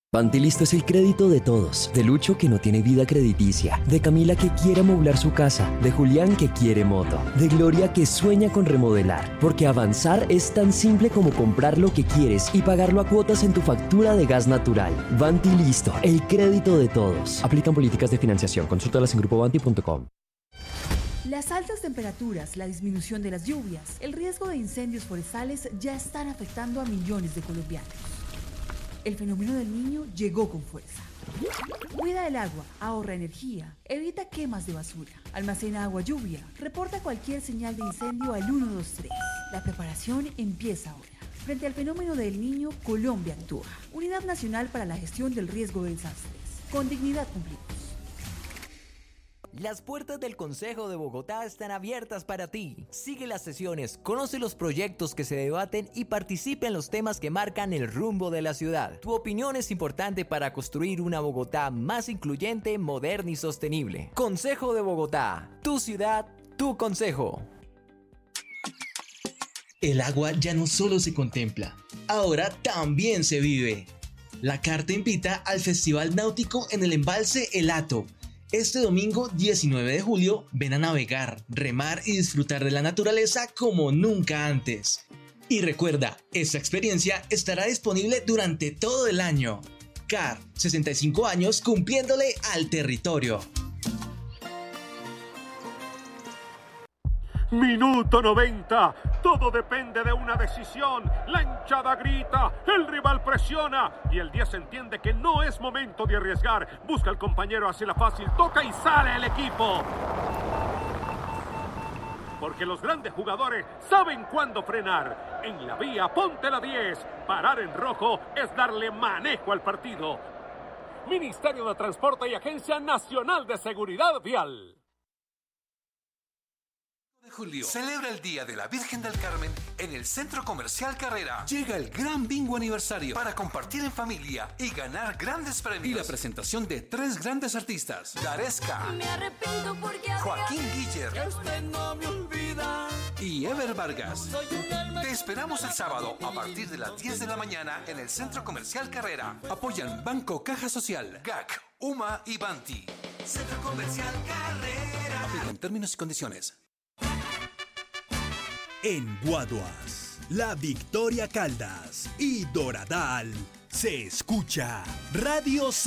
Pantilisto es el crédito de todos, de Lucho que no tiene vida crediticia, de Camila que quiere amoblar su casa, de Julián que quiere moto, de Gloria que sueña con remodelar, porque avanzar es tan simple como comprar lo que quieres y pagarlo a cuotas en tu factura de gas natural. Pantilisto, el crédito de todos. Aplican políticas de financiación. Consúltalas en grupobanti.com. Las altas temperaturas, la disminución de las lluvias, el riesgo de incendios forestales ya están afectando a millones de colombianos. El fenómeno del Niño llegó con fuerza. Cuida el agua, ahorra energía, evita quemas de basura, almacena agua lluvia, reporta cualquier señal de incendio al 123. La preparación empieza ahora. Frente al fenómeno del Niño, Colombia actúa. Unidad Nacional para la Gestión del Riesgo de Desastres. Con dignidad cumplimos. Las puertas del Consejo de Bogotá están abiertas para ti. Sigue las sesiones, conoce los proyectos que se debaten y participa en los temas que marcan el rumbo de la ciudad. Tu opinión es importante para construir una Bogotá más incluyente, moderna y sostenible. Consejo de Bogotá, tu ciudad, tu consejo. El agua ya no solo se contempla, ahora también se vive. La Carta invita al Festival Náutico en el embalse El Hato. Este domingo 19 de julio ven a navegar, remar y disfrutar de la naturaleza como nunca antes. Y recuerda, esta experiencia estará disponible durante todo el año. CAR, 65 años cumpliéndole al territorio. Minuto 90. Todo depende de una decisión. La hinchada grita, el rival presiona y el 10 entiende que no es momento de arriesgar. Busca al compañero, hace la fácil, toca y sale el equipo. Porque los grandes jugadores saben cuándo frenar. En la vía, ponte la 10. Parar en rojo es darle manejo al partido. Ministerio de Transporte y Agencia Nacional de Seguridad Vial. Julio celebra el Día de la Virgen del Carmen en el Centro Comercial Carrera. Llega el gran bingo aniversario para compartir en familia y ganar grandes premios. Y la presentación de 3 grandes artistas: Daresca, Joaquín Guiller no me olvida, y Ever Vargas. Te esperamos el sábado a partir de las 10 de la mañana en el Centro Comercial Carrera. Apoyan Banco Caja Social, GAC, UMA y Banti. Centro Comercial Carrera. Aplican términos y condiciones. En Guaduas, La Victoria Caldas y Doradal se escucha Radio